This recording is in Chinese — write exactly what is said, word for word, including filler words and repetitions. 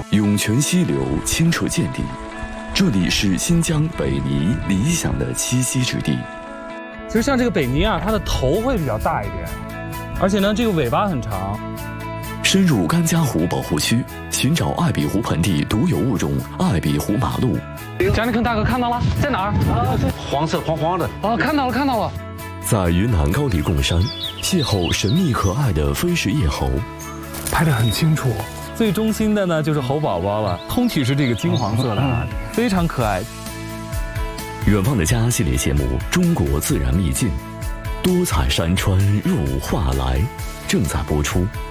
涌泉溪流清澈见底，这里是新疆北泥理想的栖息之地。 其实像这个北泥啊，它的头会比较大一点，而且呢，这个尾巴很长。 深入甘家湖保护区，寻找艾比湖盆地独有物种艾比湖马鹿。 贾立坑大哥看到了，在哪儿？啊， 黄色黄黄的。 哦，看到了，看到了。 在云南高黎贡山邂逅神秘可爱的飞食叶猴， 拍得很清楚。最中心的呢就是猴宝宝了，通体是这个金黄色的，啊，非常可爱。 远方的家系列节目《中国自然秘境》，多彩山川入画来，正在播出。